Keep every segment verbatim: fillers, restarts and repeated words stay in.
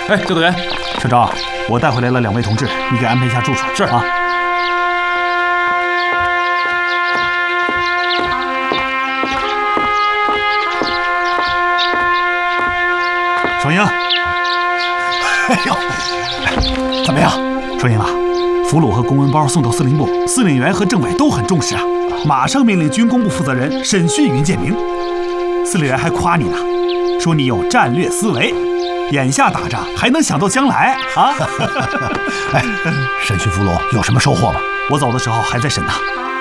哎，教导员， 小赵，我带回来了两位同志，你给安排一下住处。 是啊。双英， 哎呦，怎么样？ 双英啊，俘虏和公文包送到司令部，司令员和政委都很重视啊，马上命令军工部负责人审讯云建明。司令员还夸你呢，说你有战略思维，眼下打仗还能想到将来啊！ 哎，审讯俘虏有什么收获吗？ 我走的时候还在审呢。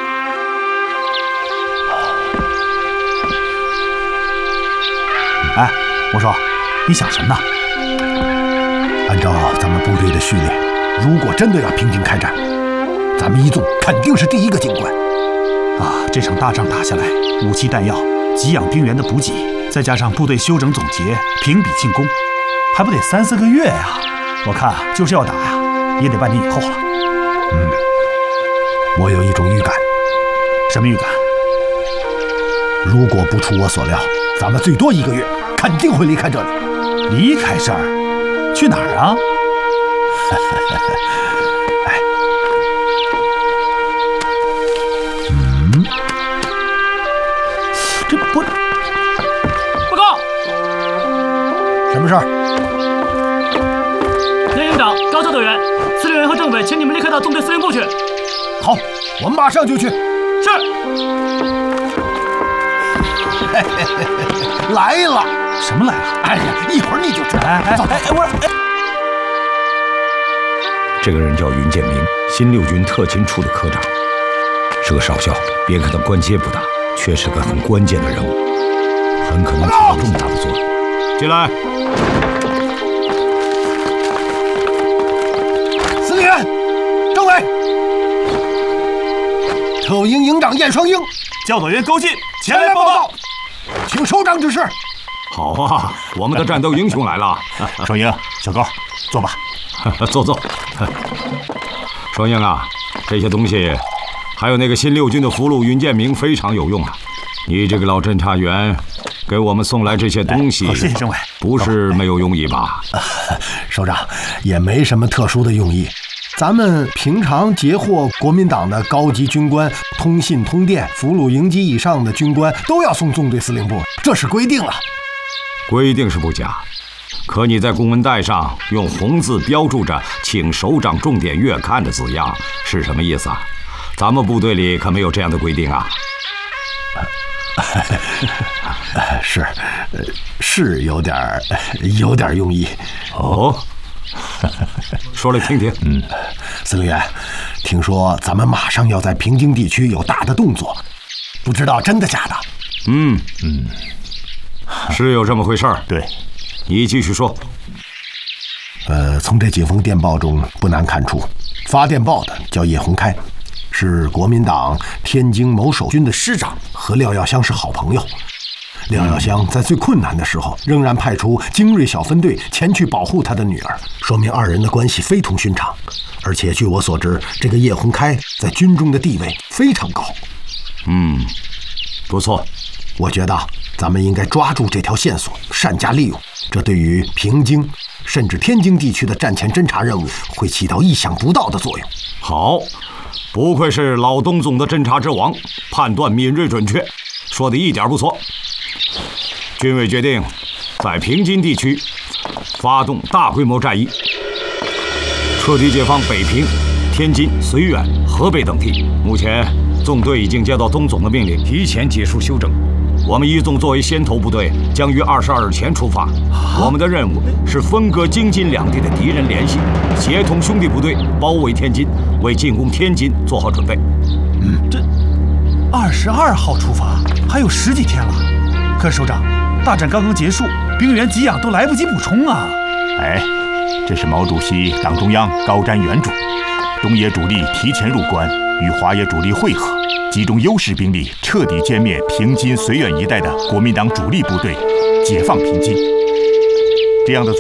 哎，我说，你想什么呢？ 按照咱们部队的序列，如果真的要平津开战，咱们一纵肯定是第一个进关。 啊，这场大仗打下来，武器弹药、给养兵员的补给，再加上部队休整总结、评比庆功，还不得三四个月呀？我看就是要打呀，也得半年以后了。 嗯，我有一种预感。 什么预感？ 如果不出我所料，咱们最多一个月肯定会离开这里。 离开这儿？去哪儿啊？ 哎，嗯， 这不…… 报告， 什么事儿？ 连营长、高教导员、司令员和政委，请你们立刻到纵队司令部去。 好，我们马上就去。 是。 嘿嘿嘿嘿，来了。 什么来了？ 哎呀，一会儿你就知道。 哎哎哎哎，我说，哎， 这个人叫云建明，新六军特勤处的科长，是个少校。别看他官阶不大，却是个很关键的人物，很可能起到重大的作用。进来。 司令员，政委，特务营营长燕双英， 教导员高进前来报告， 请首长指示。 好啊，我们的战斗英雄来了。 双英，小高，坐吧。 坐坐。双英啊，这些东西，还有那个新六军的俘虏云建明非常有用啊。你这个老侦察员，给我们送来这些东西， 好，谢谢政委。 不是没有用意吧？ 首长，也没什么特殊的用意。咱们平常截获国民党的高级军官、通信、通电、俘虏营级以上的军官都要送纵队司令部，这是规定了。 规定是不假，可你在公文袋上用红字标注着“请首长重点阅看”的字样，是什么意思啊？咱们部队里可没有这样的规定啊。 是，是有点有点用意。 哦，说来听听。 嗯，司令员，听说咱们马上要在平津地区有大的动作，不知道真的假的？ 嗯嗯。是有这么回事儿， 对， 你继续说。 呃，从这几封电报中不难看出，发电报的叫叶洪开，是国民党天津某守军的师长，和廖耀湘是好朋友。廖耀湘在最困难的时候，仍然派出精锐小分队前去保护他的女儿，说明二人的关系非同寻常。而且据我所知，这个叶洪开在军中的地位非常高。 嗯，不错。 我觉得咱们应该抓住这条线索，善加利用。这对于平津甚至天津地区的战前侦察任务会起到意想不到的作用。 好，不愧是老东总的侦察之王，判断敏锐准确，说的一点不错。军委决定在平津地区发动大规模战役，彻底解放北平、天津、绥远、河北等地。目前纵队已经接到东总的命令，提前结束休整。我们一纵作为先头部队，将于二十二日前出发。我们的任务是分割京津两地的敌人联系，协同兄弟部队包围天津，为进攻天津做好准备。 嗯，这二十二号出发，还有十几天了。可是首长，大战刚刚结束，兵员给养都来不及补充啊！ 哎，这是毛主席党中央高瞻远瞩，东野主力提前入关，与华野主力会合，集中优势兵力，彻底歼灭平津、绥远一带的国民党主力部队，解放平津。这样的